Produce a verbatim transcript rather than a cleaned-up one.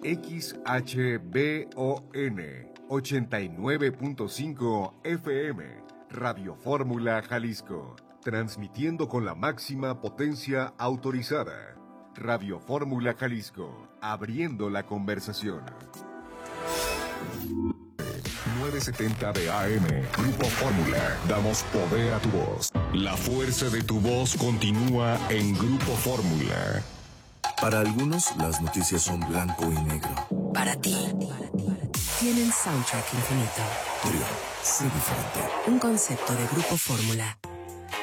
X H B O N ochenta y nueve punto cinco F M, Radio Fórmula Jalisco, transmitiendo con la máxima potencia autorizada. Radio Fórmula Jalisco, abriendo la conversación. novecientos setenta de A M, Grupo Fórmula. Damos poder a tu voz. La fuerza de tu voz continúa en Grupo Fórmula. Para algunos, las noticias son blanco y negro. Para ti, tienen soundtrack infinito. Trio, sé diferente. Un concepto de Grupo Fórmula.